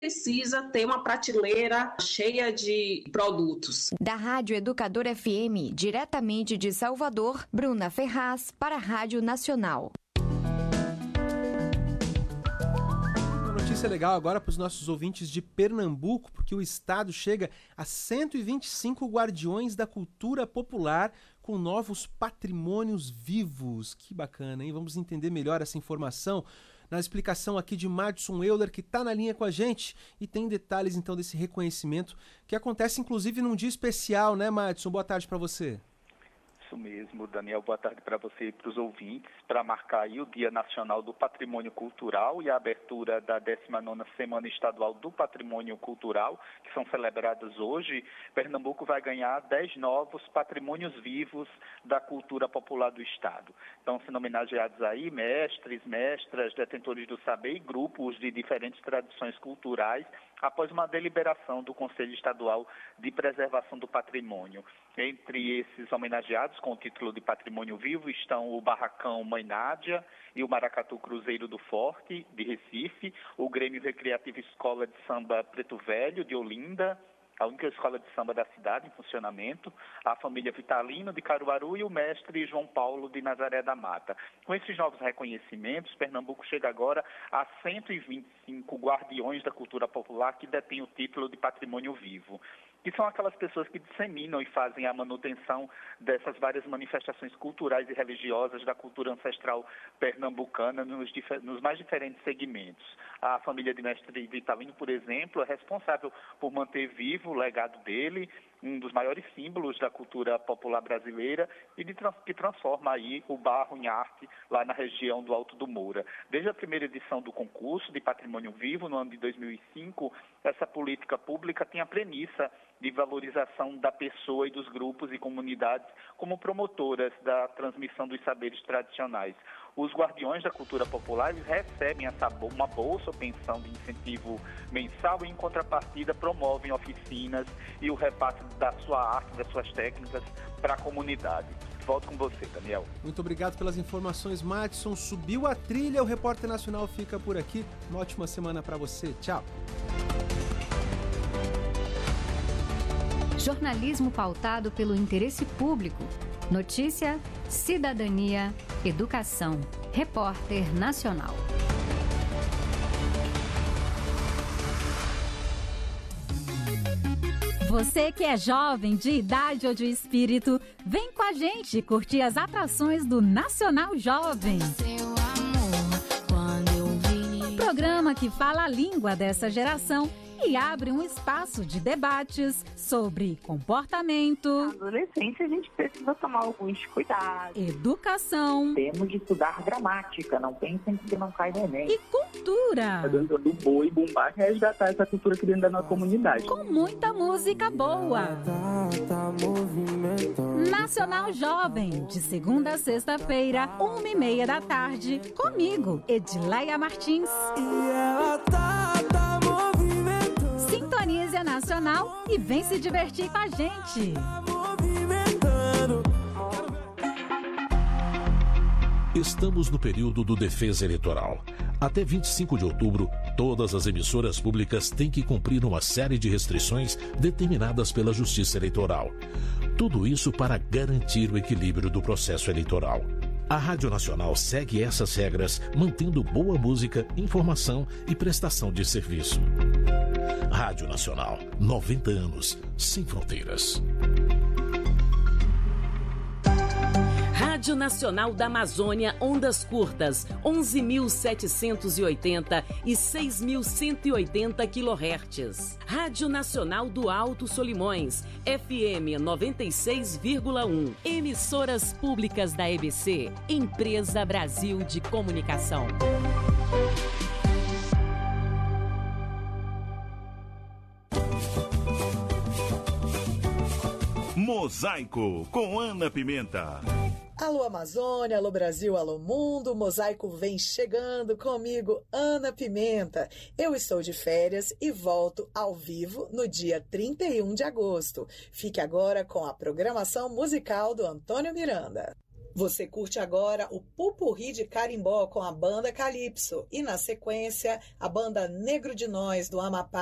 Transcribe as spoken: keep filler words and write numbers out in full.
precisa ter uma prateleira cheia de produtos. Da Rádio Educador F M, diretamente de Salvador, Bruna Ferraz, para a Rádio Nacional. Uma notícia legal agora para os nossos ouvintes de Pernambuco, porque o estado chega a cento e vinte e cinco guardiões da cultura popular com novos patrimônios vivos. Que bacana, hein? Vamos entender melhor essa informação na explicação aqui de Madison Euler, que está na linha com a gente e tem detalhes então desse reconhecimento que acontece inclusive num dia especial, né, Madison? Boa tarde para você. Isso mesmo, Daniel. Boa tarde para você e para os ouvintes, para marcar aí o Dia Nacional do Patrimônio Cultural e a abertura da décima nona Semana Estadual do Patrimônio Cultural, que são celebradas hoje. Pernambuco vai ganhar dez novos patrimônios vivos da cultura popular do Estado. Então, sendo homenageados aí mestres, mestras, detentores do saber e grupos de diferentes tradições culturais, após uma deliberação do Conselho Estadual de Preservação do Patrimônio. Entre esses homenageados com o título de Patrimônio Vivo estão o Barracão Mãe Nádia e o Maracatu Cruzeiro do Forte, de Recife, o Grêmio Recreativo Escola de Samba Preto Velho, de Olinda, a única escola de samba da cidade em funcionamento, a família Vitalino de Caruaru e o mestre João Paulo de Nazaré da Mata. Com esses novos reconhecimentos, Pernambuco chega agora a cento e vinte e cinco guardiões da cultura popular que detêm o título de Patrimônio Vivo, que são aquelas pessoas que disseminam e fazem a manutenção dessas várias manifestações culturais e religiosas da cultura ancestral pernambucana nos, nos mais diferentes segmentos. A família de mestre Vitalino, por exemplo, é responsável por manter vivo o legado dele, um dos maiores símbolos da cultura popular brasileira e de, que transforma aí o barro em arte lá na região do Alto do Moura. Desde a primeira edição do concurso de Patrimônio Vivo, no ano de dois mil e cinco, essa política pública tem a premissa de valorização da pessoa e dos grupos e comunidades como promotoras da transmissão dos saberes tradicionais. Os guardiões da cultura popular recebem essa, uma bolsa ou pensão de incentivo mensal e, em contrapartida, promovem oficinas e o repasse da sua arte, das suas técnicas para a comunidade. Volto com você, Daniel. Muito obrigado pelas informações, Madison. Subiu a trilha, o Repórter Nacional fica por aqui. Uma ótima semana para você. Tchau. Jornalismo pautado pelo interesse público. Notícia, cidadania, educação. Repórter Nacional. Você que é jovem, de idade ou de espírito, vem com a gente curtir as atrações do Nacional Jovem. Um programa que fala a língua dessa geração e abre um espaço de debates sobre comportamento. Na adolescência, a gente precisa tomar alguns cuidados. Educação. Temos de estudar gramática, não pensem que não cai no Enem. E cultura. A dança do boi bumbá é resgatar essa cultura aqui dentro da nossa comunidade. Com muita música boa. Nacional Jovem, de segunda a sexta-feira, uma e meia da tarde, comigo, Edileia Martins. E ela tá, tá Sintonize a Nacional e vem se divertir com a gente. Estamos no período do Defesa Eleitoral. Até vinte e cinco de outubro, todas as emissoras públicas têm que cumprir uma série de restrições determinadas pela Justiça Eleitoral. Tudo isso para garantir o equilíbrio do processo eleitoral. A Rádio Nacional segue essas regras, mantendo boa música, informação e prestação de serviço. Rádio Nacional, noventa anos, sem fronteiras. Rádio Nacional da Amazônia, ondas curtas, onze mil setecentos e oitenta e seis mil cento e oitenta quilohertz. Rádio Nacional do Alto Solimões, F M noventa e seis vírgula um. Emissoras públicas da E B C, Empresa Brasil de Comunicação. Mosaico, com Ana Pimenta. Alô Amazônia, alô Brasil, alô mundo, o Mosaico vem chegando comigo, Ana Pimenta. Eu estou de férias e volto ao vivo no dia trinta e um de agosto. Fique agora com a programação musical do Antônio Miranda. Você curte agora o Pupurri de Carimbó com a banda Calypso e, na sequência, a banda Negro de Nós, do Amapá,